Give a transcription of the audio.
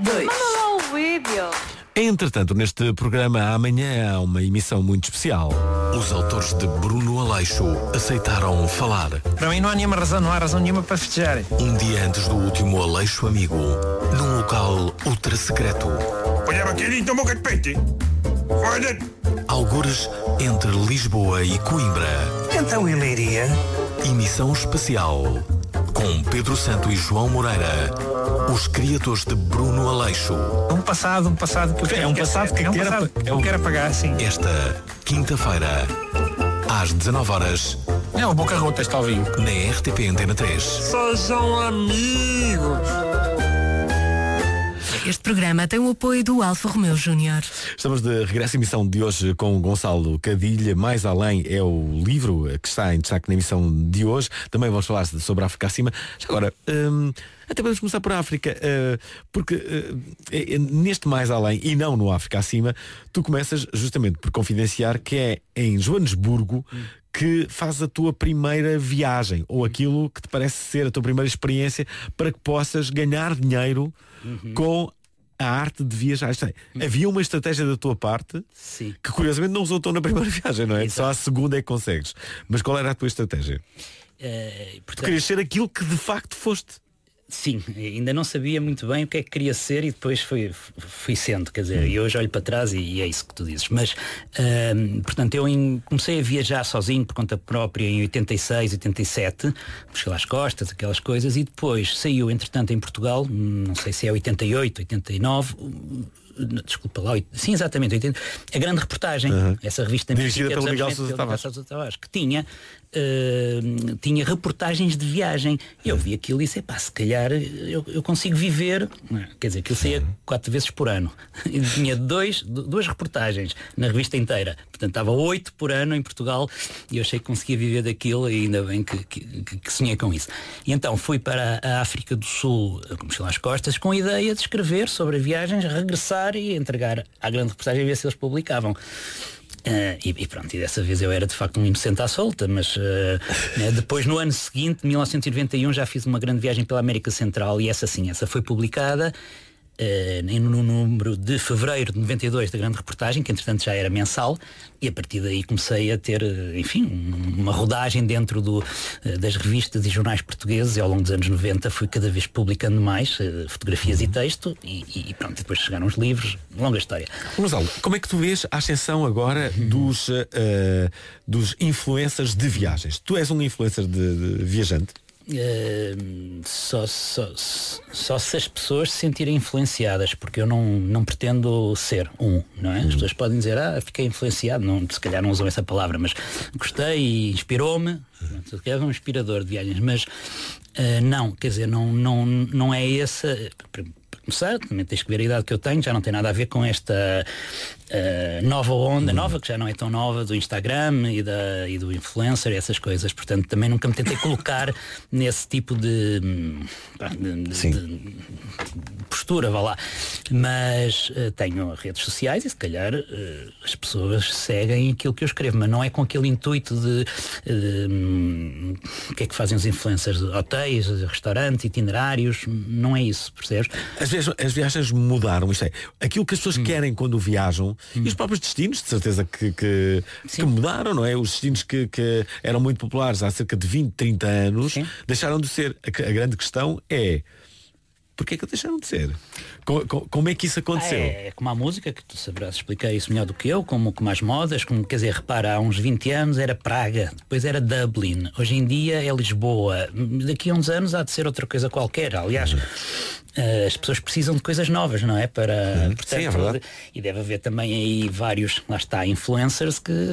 2. Manda lá o vídeo. Entretanto, neste programa amanhã há uma emissão muito especial. Os autores de Bruno Aleixo aceitaram falar. Para mim não há nenhuma razão, não há razão nenhuma para festejar. Um dia antes do último Aleixo Amigo, num local ultra secreto. Olha, bacalhau, boca de peixe. Olha. Algures entre Lisboa e Coimbra. Então ele iria. Emissão especial com Pedro Santo e João Moreira, os criadores de Bruno Aleixo. Um passado que eu quero. É um passado que eu quero apagar, sim. Esta quinta-feira, às 19h, É o Boca Rota, está ao vivo. na RTP Antena 3. Sejam amigos. Este programa tem o apoio do Alfa Romeo Júnior. Estamos de regresso à emissão de hoje com Gonçalo Cadilha. Mais além é o livro que está em destaque na emissão de hoje. Também vamos falar sobre a África acima. Já agora, até podemos começar por África, porque neste mais além e não no África acima, tu começas justamente por confidenciar que é em Joanesburgo que faz a tua primeira viagem, ou aquilo que te parece ser a tua primeira experiência para que possas ganhar dinheiro com a arte de viajar. Havia uma estratégia da tua parte. Sim. Que curiosamente não resultou na primeira viagem, não é? Exato. Só a segunda é que consegues. Mas qual era a tua estratégia? Tu querias ser aquilo que de facto foste. Sim, ainda não sabia muito bem o que é que queria ser e depois fui sendo, quer dizer, e hoje olho para trás e é isso que tu dizes. Mas, portanto, eu comecei a viajar sozinho por conta própria em 86, 87, mochila às costas, aquelas coisas, e depois saiu, entretanto, em Portugal, não sei se é 88, 89, desculpa lá, sim, exatamente, 80, a grande reportagem, essa revista dirigida pelo Miguel dos Sousa anos 90, Tavares, que tinha reportagens de viagem. Eu vi aquilo e disse, pá, se calhar eu consigo viver, quer dizer, aquilo saía 4 vezes por ano e tinha duas reportagens na revista inteira, portanto estava 8 por ano em Portugal e eu achei que conseguia viver daquilo e ainda bem que sonhei com isso. E então fui para a África do Sul com mochila às costas com a ideia de escrever sobre viagens, regressar e entregar à grande reportagem e ver se eles publicavam. E pronto, e dessa vez eu era de facto um inocente à solta, mas depois no ano seguinte, 1991, já fiz uma grande viagem pela América Central e essa foi publicada no número de fevereiro de 92 da grande reportagem, que entretanto já era mensal, e a partir daí comecei a ter, enfim, uma rodagem dentro das revistas e jornais portugueses, e ao longo dos anos 90 fui cada vez publicando mais fotografias e texto, e pronto, depois chegaram os livros, longa história. Gonçalo, como é que tu vês a ascensão agora dos influencers de viagens? Tu és um influencer de viajante? Só se as pessoas se sentirem influenciadas, porque eu não pretendo ser não é? As pessoas podem dizer, fiquei influenciado, não, se calhar não usam essa palavra, mas gostei e inspirou-me, é um inspirador de viagens, mas não, quer dizer, não é essa. Para começar, também tens que ver a idade que eu tenho, já não tem nada a ver com esta nova onda, nova, que já não é tão nova, do Instagram e do influencer e essas coisas, portanto também nunca me tentei colocar nesse tipo de postura, vá lá, mas tenho redes sociais e se calhar as pessoas seguem aquilo que eu escrevo, mas não é com aquele intuito de o que é que fazem os influencers, hotéis, restaurantes, itinerários, não é isso, percebes? As viagens mudaram, isto é, aquilo que as pessoas querem quando viajam, e os próprios destinos, de certeza que mudaram, não é? Os destinos que eram muito populares há cerca de 20, 30 anos, deixaram de ser. A grande questão é, porquê é que deixaram de ser? Como é que isso aconteceu? É como a música, que tu saberás explicar isso melhor do que eu, como as modas, quer dizer, repara, há uns 20 anos era Praga, depois era Dublin, hoje em dia é Lisboa, daqui a uns anos há de ser outra coisa qualquer, aliás. As pessoas precisam de coisas novas, não é? Portanto, sim, é verdade. E deve haver também aí vários, lá está, influencers que